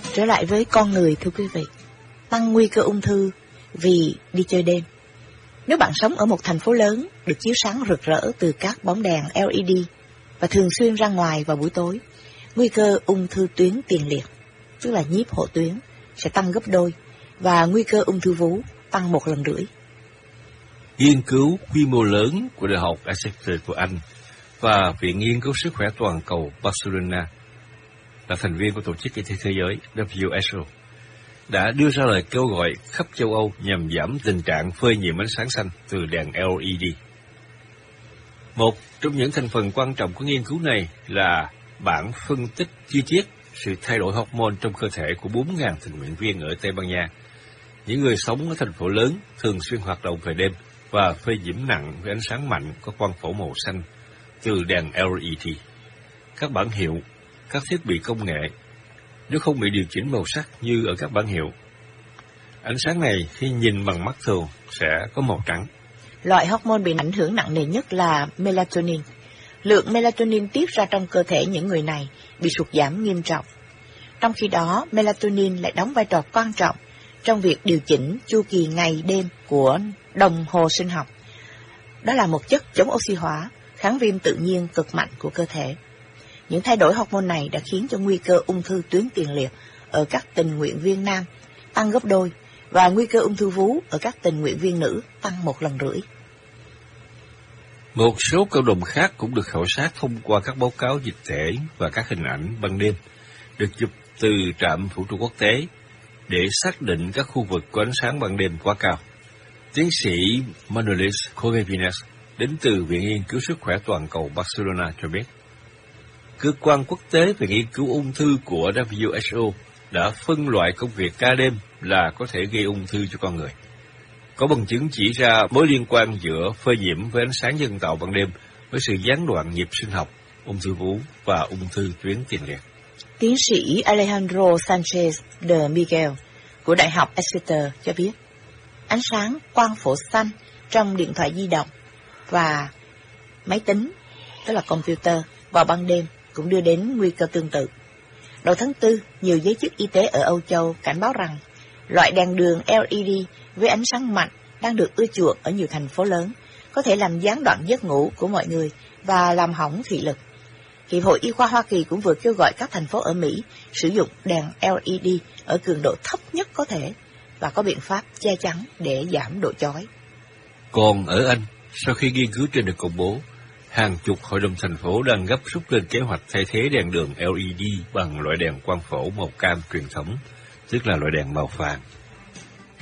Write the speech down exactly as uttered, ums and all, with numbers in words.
Trở lại với con người, thưa quý vị, tăng nguy cơ ung thư vì đi chơi đêm. Nếu bạn sống ở một thành phố lớn được chiếu sáng rực rỡ từ các bóng đèn lờ e đê và thường xuyên ra ngoài vào buổi tối, nguy cơ ung thư tuyến tiền liệt, tức là nhiếp hộ tuyến, sẽ tăng gấp đôi và nguy cơ ung thư vú tăng một lần rưỡi. Nghiên cứu quy mô lớn của Đại học Exeter của Anh và Viện Nghiên cứu Sức khỏe Toàn cầu Barcelona, là thành viên của Tổ chức Y tế Thế giới W H O, đã đưa ra lời kêu gọi khắp châu Âu nhằm giảm tình trạng phơi nhiễm ánh sáng xanh từ đèn lờ e đê. Một trong những thành phần quan trọng của nghiên cứu này là bản phân tích chi tiết sự thay đổi hormone trong cơ thể của bốn nghìn tình nguyện viên ở Tây Ban Nha, những người sống ở thành phố lớn thường xuyên hoạt động về đêm và phơi nhiễm nặng với ánh sáng mạnh có quang phổ màu xanh từ đèn lờ e đê. Các bản hiệu, các thiết bị công nghệ, nếu không bị điều chỉnh màu sắc như ở các bản hiệu, ánh sáng này khi nhìn bằng mắt thường sẽ có màu trắng. Loại hormone bị ảnh hưởng nặng nề nhất là melatonin. Lượng melatonin tiết ra trong cơ thể những người này bị sụt giảm nghiêm trọng. Trong khi đó, melatonin lại đóng vai trò quan trọng trong việc điều chỉnh chu kỳ ngày đêm của đồng hồ sinh học. Đó là một chất chống oxy hóa, kháng viêm tự nhiên cực mạnh của cơ thể. Những thay đổi hormone này đã khiến cho nguy cơ ung thư tuyến tiền liệt ở các tình nguyện viên nam tăng gấp đôi và nguy cơ ung thư vú ở các tình nguyện viên nữ tăng một lần rưỡi. Một số cộng đồng khác cũng được khảo sát thông qua các báo cáo dịch tễ và các hình ảnh ban đêm được chụp từ trạm vũ trụ quốc tế để xác định các khu vực có ánh sáng ban đêm quá cao. Tiến sĩ Manuelis Correvinas đến từ Viện Nghiên cứu Sức khỏe Toàn cầu Barcelona cho biết, Cơ quan quốc tế về nghiên cứu ung thư của W H O đã phân loại công việc ca đêm là có thể gây ung thư cho con người. Có bằng chứng chỉ ra mối liên quan giữa phơi nhiễm với ánh sáng nhân tạo ban đêm với sự gián đoạn nhịp sinh học, ung thư vú và ung thư tuyến tiền liệt. Tiến sĩ Alejandro Sanchez de Miguel của Đại học Exeter cho biết, ánh sáng quang phổ xanh trong điện thoại di động và máy tính, tức là computer, vào ban đêm cũng đưa đến nguy cơ tương tự. Đầu tháng tư, nhiều giới chức y tế ở Âu Châu cảnh báo rằng loại đèn đường lờ e đê với ánh sáng mạnh đang được ưa chuộng ở nhiều thành phố lớn, có thể làm gián đoạn giấc ngủ của mọi người và làm hỏng thị lực. Hiệp hội Y khoa Hoa Kỳ cũng vừa kêu gọi các thành phố ở Mỹ sử dụng đèn lờ e đê ở cường độ thấp nhất có thể và có biện pháp che chắn để giảm độ chói. Còn ở Anh, sau khi nghiên cứu trên được công bố, hàng chục hội đồng thành phố đang gấp rút lên kế hoạch thay thế đèn đường lờ e đê bằng loại đèn quang phổ màu cam truyền thống, tức là loại đèn màu vàng.